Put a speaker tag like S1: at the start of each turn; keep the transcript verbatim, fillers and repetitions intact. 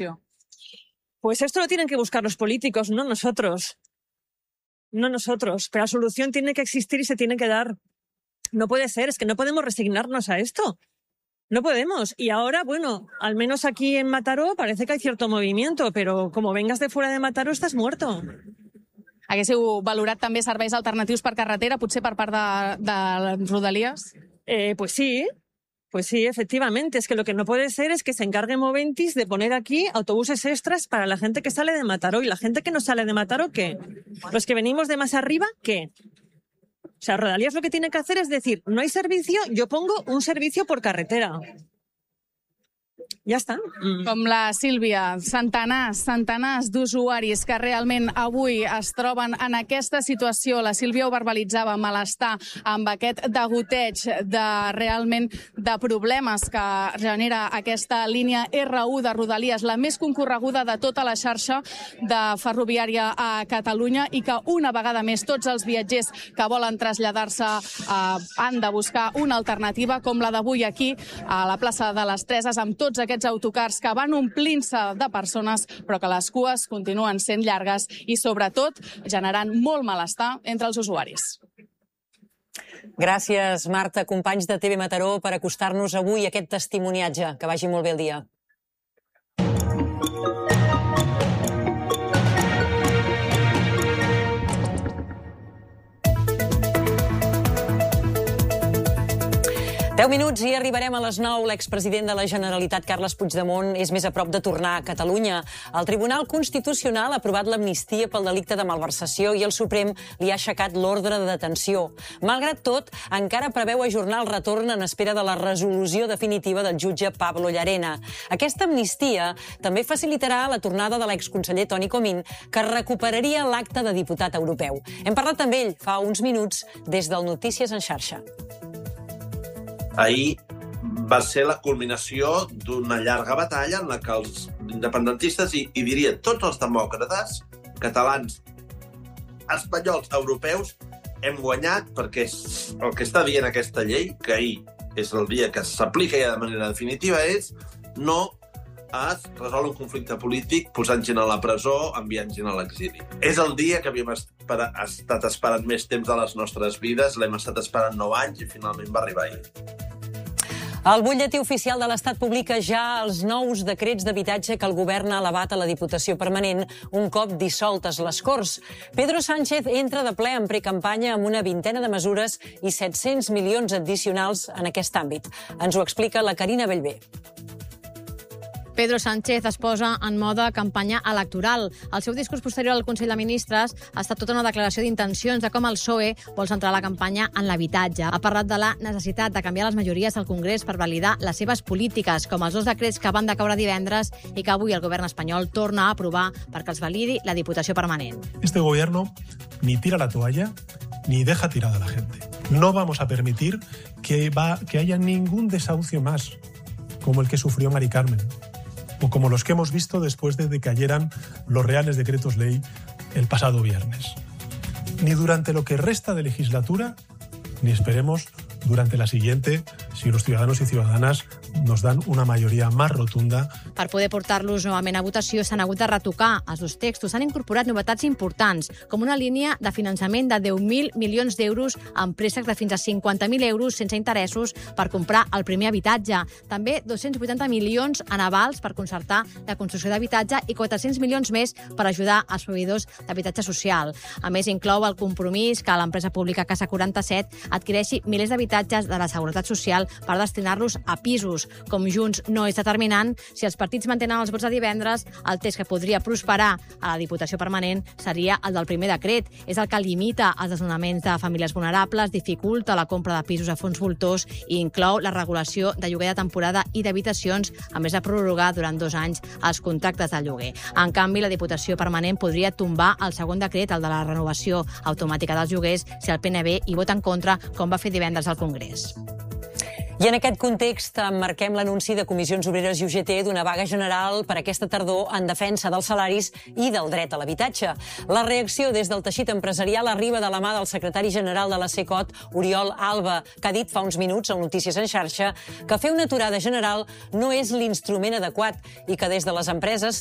S1: Pues esto lo tienen que buscar los políticos, no nosotros. No nosotros. Pero la solución tiene que existir y se tiene que dar. No puede ser, es que no podemos resignarnos a esto. No podemos. Y ahora, bueno, al menos aquí en Mataró parece que hay cierto movimiento, pero como vengas de fuera de Mataró estás muerto.
S2: Haguéssiu valorat també serveis alternatius per carretera, potser per part de, de Rodalies?
S1: Eh, pues sí, pues sí, efectivamente. Es que lo que no puede ser es que se encargue Moventis de poner aquí autobuses extras para la gente que sale de Mataró. ¿Y la gente que no sale de Mataró qué? ¿Los que venimos de más arriba qué? O sea, Rodalies lo que tiene que hacer es decir, no hay servicio, yo pongo un servicio por carretera. Ja està.
S2: Mm. Com la Sílvia, centenars, centenars d'usuaris que realment avui es troben en aquesta situació. La Sílvia ho verbalitzava, malestar amb aquest degoteig de realment de problemes que genera aquesta línia erre u de Rodalies, la més concorreguda de tota la xarxa de ferroviària a Catalunya, i que una vegada més tots els viatgers que volen traslladar-se eh, han de buscar una alternativa com la d'avui aquí a la plaça de les Treses, amb tots aquests autocars que van omplint-se de persones, però que les cues continuen sent llargues i, sobretot, generant molt malestar entre els usuaris.
S3: Gràcies, Marta, companys de T V Mataró, per acostar-nos avui aquest testimoniatge. Que vagi molt bé el dia. deu minuts i arribarem a les nou. L'expresident de la Generalitat, Carles Puigdemont, és més a prop de tornar a Catalunya. El Tribunal Constitucional ha aprovat l'amnistia pel delicte de malversació i el Suprem li ha aixecat l'ordre de detenció. Malgrat tot, encara preveu ajornar el retorn en espera de la resolució definitiva del jutge Pablo Llarena. Aquesta amnistia també facilitarà la tornada de l'exconseller Toni Comín, que recuperaria l'acta de diputat europeu. Hem parlat amb ell fa uns minuts des del Notícies en xarxa.
S4: Ahir va ser la culminació d'una llarga batalla en la que els independentistes, i, i diria tots els demòcrates, catalans, espanyols, europeus, hem guanyat, perquè el que està dient aquesta llei, que ahir és el dia que s'aplica ja de manera definitiva, és no es resol un conflicte polític posant gent a la presó, enviant gent a l'exili. És el dia que havíem estat esperant més temps de les nostres vides, l'hem estat esperant nou anys i finalment va arribar ahir.
S3: El butlletí oficial de l'Estat publica ja els nous decrets d'habitatge que el govern ha elevat a la Diputació Permanent un cop dissoltes les Corts. Pedro Sánchez entra de ple en precampanya amb una vintena de mesures i set-cents milions addicionals en aquest àmbit. Ens ho explica la Carina Bellver.
S5: Pedro Sánchez es posa en mode campanya electoral. El seu discurs posterior al Consell de Ministres ha estat tota una declaració d'intencions de com el P S O E vol centrar la campanya en l'habitatge. Ha parlat de la necessitat de canviar les majories del Congrés per validar les seves polítiques, com els dos decrets que van decaure divendres i que avui el govern espanyol torna a aprovar perquè els validi la Diputació Permanent.
S6: Este gobierno ni tira la toalla ni deja tirada a la gente. No vamos a permitir que, va, que haya ningún desahucio más, como el que sufrió Mari Carmen, o como los que hemos visto después de que cayeran los reales decretos ley el pasado viernes. Ni durante lo que resta de legislatura, ni esperemos durante la siguiente, si los ciudadanos y ciudadanas nos dan una majoria més rotunda.
S5: Per poder portar-los novament a votació s'han hagut de retocar els dos textos. S'han incorporat novetats importants, com una línia de finançament de deu mil milions d'euros amb préstecs de fins a cinquanta mil euros sense interessos per comprar el primer habitatge. També dos-cents vuitanta milions en avals per concertar la construcció d'habitatge i quatre-cents milions més per ajudar els proveïdors d'habitatge social. A més, inclou el compromís que l'empresa pública Casa quaranta-set adquireixi milers d'habitatges de la Seguretat Social per destinar-los a pisos. Com Junts no és determinant, si els partits mantenen els vots de divendres, el text que podria prosperar a la Diputació Permanent seria el del primer decret. És el que limita els desnonaments de famílies vulnerables, dificulta la compra de pisos a fons voltors i inclou la regulació de lloguer de temporada i d'habitacions, a més de prorrogar durant dos anys els contractes de lloguer. En canvi, la Diputació Permanent podria tombar el segon decret, el de la renovació automàtica dels lloguers, si el P N B hi vota en contra, com va fer divendres al Congrés.
S3: I en aquest context emmarquem l'anunci de Comissions Obreres i U G T d'una vaga general per aquesta tardor en defensa dels salaris i del dret a l'habitatge. La reacció des del teixit empresarial arriba de la mà del secretari general de la CECOT, Oriol Alba, que ha dit fa uns minuts a Notícies en xarxa que fer una aturada general no és l'instrument adequat i que des de les empreses